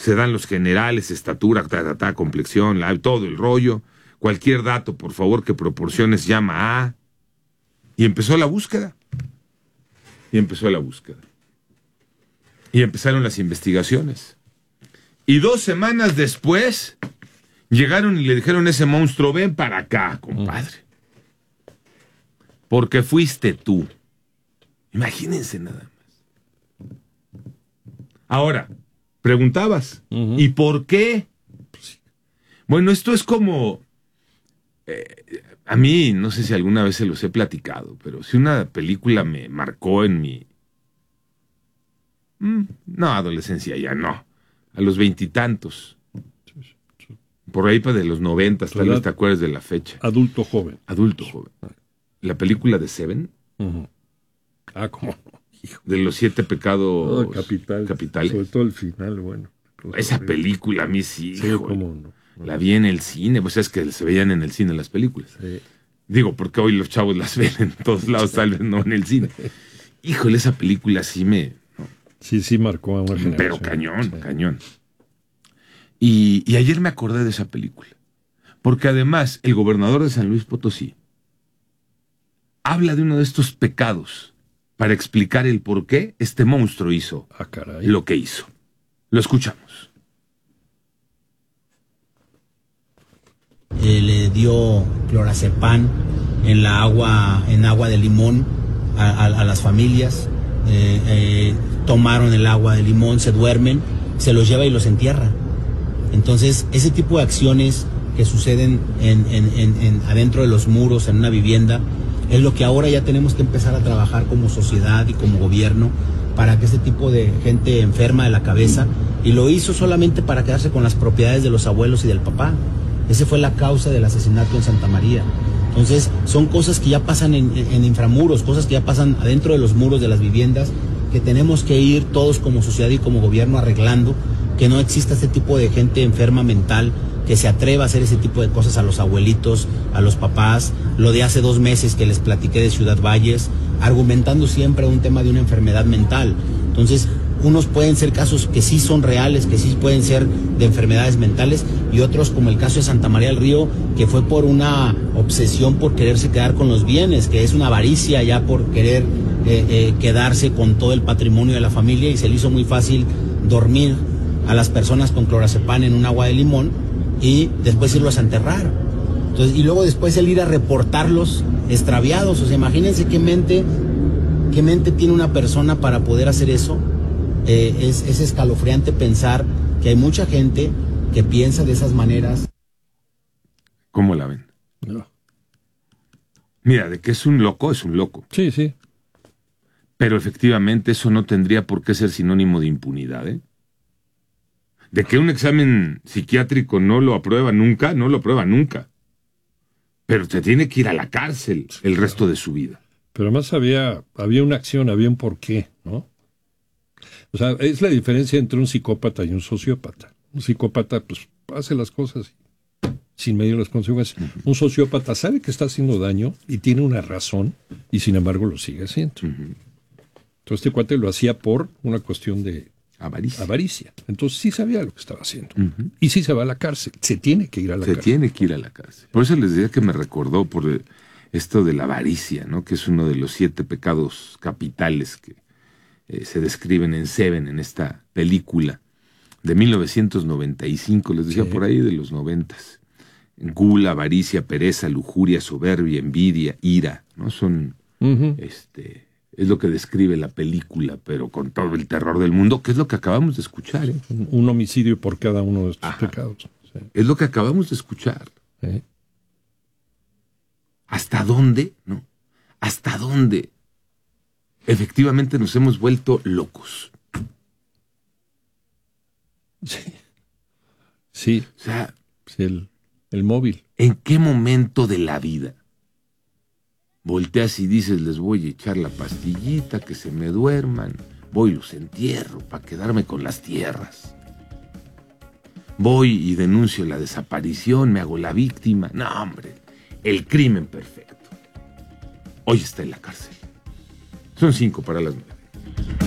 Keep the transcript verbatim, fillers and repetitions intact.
se dan los generales, estatura, ta, ta, ta, complexión, la, todo el rollo. Cualquier dato, por favor, que proporciones, llama a... Y empezó la búsqueda. Y empezó la búsqueda. Y empezaron las investigaciones. Y dos semanas después, llegaron y le dijeron a ese monstruo, ven para acá, compadre. Porque fuiste tú. Imagínense nada más. Ahora, preguntabas, uh-huh. ¿y por qué? Bueno, esto es como... Eh, a mí, no sé si alguna vez se los he platicado, pero si una película me marcó en mi... Mm, no, adolescencia ya no. A los veintitantos. Por ahí para de los noventas, tal vez te acuerdas de la fecha. Adulto joven. Adulto joven. La película de Seven. Uh-huh. Ah, ¿cómo? Hijo. De los siete pecados oh, capital, capitales. Sobre todo el final, bueno. Esa horrible. Película a mí sí, sí hijo, cómo no, no. La vi en el cine, pues es que se veían en el cine las películas. Sí. Digo, porque hoy los chavos las ven en todos lados, tal vez no en el cine. Híjole, esa película sí me... No. Sí, sí marcó a una generación. Pero cañón, sí. cañón. Y, y ayer me acordé de esa película. Porque además, el gobernador de San Luis Potosí habla de uno de estos pecados para explicar el por qué este monstruo hizo ah, caray. lo que hizo. Lo escuchamos. Eh, le dio clorazepam en la agua, en agua de limón a, a, a las familias. Eh, eh, tomaron el agua de limón, se duermen, se los lleva y los entierra. Entonces, ese tipo de acciones que suceden en, en, en, en, adentro de los muros, en una vivienda, es lo que ahora ya tenemos que empezar a trabajar como sociedad y como gobierno para que este tipo de gente enferma de la cabeza, y lo hizo solamente para quedarse con las propiedades de los abuelos y del papá. Esa fue la causa del asesinato en Santa María. Entonces, son cosas que ya pasan en, en inframuros, cosas que ya pasan adentro de los muros de las viviendas, que tenemos que ir todos como sociedad y como gobierno arreglando, que no exista este tipo de gente enferma mental que se atreva a hacer ese tipo de cosas a los abuelitos, a los papás. Lo de hace dos meses que les platiqué de Ciudad Valles, argumentando siempre un tema de una enfermedad mental. Entonces, unos pueden ser casos que sí son reales, que sí pueden ser de enfermedades mentales, y otros, como el caso de Santa María del Río, que fue por una obsesión por quererse quedar con los bienes, que es una avaricia ya por querer eh, eh, quedarse con todo el patrimonio de la familia, y se le hizo muy fácil dormir a las personas con clorazepam en un agua de limón y después irlos a enterrar. Entonces, y luego después el ir a reportarlos extraviados. O sea, imagínense qué mente, qué mente tiene una persona para poder hacer eso. Eh, es, es escalofriante pensar que hay mucha gente que piensa de esas maneras. ¿Cómo la ven? No. Mira, de que es un loco, es un loco. Sí, sí. Pero efectivamente eso no tendría por qué ser sinónimo de impunidad, ¿eh? De que un examen psiquiátrico no lo aprueba nunca, no lo aprueba nunca. Pero te tiene que ir a la cárcel el resto de su vida. Pero además había, había una acción, había un porqué, ¿no? O sea, es la diferencia entre un psicópata y un sociópata. Un psicópata, pues, hace las cosas sin medir las consecuencias. Uh-huh. Un sociópata sabe que está haciendo daño y tiene una razón, y sin embargo lo sigue haciendo. Uh-huh. Entonces este cuate lo hacía por una cuestión de avaricia. avaricia. Entonces sí sabía lo que estaba haciendo. Uh-huh. Y sí se va a la cárcel. Se tiene que ir a la se cárcel. Se tiene que ir a la cárcel. Por eso les decía que me recordó por esto de la avaricia, ¿no? Que es uno de los siete pecados capitales que eh, se describen en Seven, en esta película de mil novecientos noventa y cinco, les decía, sí, por ahí de los noventas. Gula, avaricia, pereza, lujuria, soberbia, envidia, ira, ¿no? Son, uh-huh. este, es lo que describe la película, pero con todo el terror del mundo, que es lo que acabamos de escuchar, ¿eh? Un homicidio por cada uno de estos Ajá. pecados. Sí. Es lo que acabamos de escuchar. ¿Eh? ¿Hasta dónde? ¿No? ¿Hasta dónde? Efectivamente nos hemos vuelto locos. Sí. Sí. O sea, sí, el, el móvil. ¿En qué momento de la vida volteas y dices, les voy a echar la pastillita, que se me duerman, voy y los entierro para quedarme con las tierras? Voy y denuncio la desaparición, me hago la víctima. No, hombre, el crimen perfecto. Hoy está en la cárcel. Son cinco para las nueve.